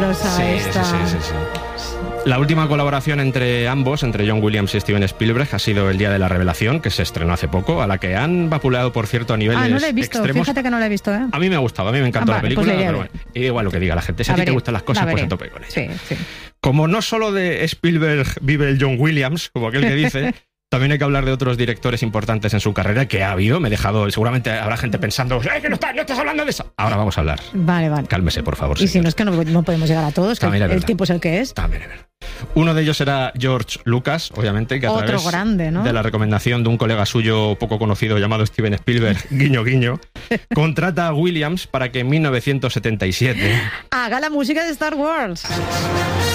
tenebrosa esta. Sí. La última colaboración entre ambos, entre John Williams y Steven Spielberg, ha sido El Día de la Revelación, que se estrenó hace poco, a la que han vapuleado, por cierto, a niveles no la he visto, extremos. fíjate que no la he visto, ¿eh? A mí me ha gustado, a mí me encantó la película, pues pero bueno, y igual lo que diga la gente. Si a ti te gustan las cosas, pues a tope con ella. Sí. Como no solo de Spielberg vive el John Williams, como aquel que dice, también hay que hablar de otros directores importantes en su carrera, que ha habido, seguramente habrá gente pensando, que no estás hablando de eso. Ahora vamos a hablar. Vale. Cálmese, por favor. Y si no es que no podemos llegar a todos, que el tiempo es el que es. También es verdad. Uno de ellos era George Lucas, obviamente, que a Otro través grande, ¿no? de la recomendación de un colega suyo poco conocido llamado Steven Spielberg, guiño guiño, contrata a Williams para que en 1977 haga la música de Star Wars.